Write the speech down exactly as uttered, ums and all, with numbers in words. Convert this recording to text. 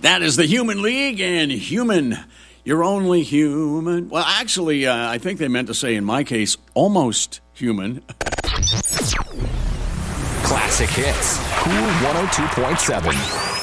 That is the Human League and Human. You're only human. Well, actually, uh, I think they meant to say, in my case, almost human. Classic Hits. Cool one oh two point seven.